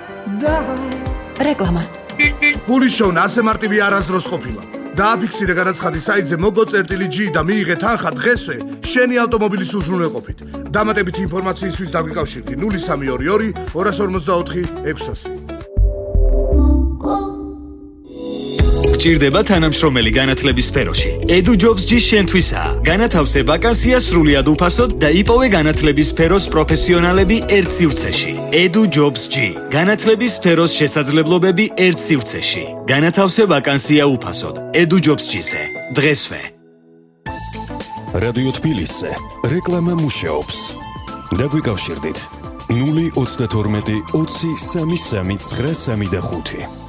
რეკლამა. პულის შოვნა ასე მარტივი არასდროს ყოფილა. დააფიქსირე განაცხადი საიტზე mogo.g და მიიღე თანხა დღესვე შენი ავტომობილის უზრუნველყოფით. დამატებითი ინფორმაციისთვის დაგვიკავშირდი 0322 254 600. გჭირდება თანამშრომელი განათლების სფეროში. Edu Jobs-ი შენთვისაა. განათავსე ვაკანსია სრულიად უფასოდ და იპოვე განათლების სფეროს პროფესიონალები ერთ სივრცეში. Edu Jobs-ი. განათლების სფეროს შესაძლებლობები ერთ სივრცეში. განათავსე ვაკანსია უფასოდ. Edu Jobs-ზე. დღესვე. რადიო თბილისზე რეკლამა მუშაობს. დაგვიკავშირდით 032 20 33 935.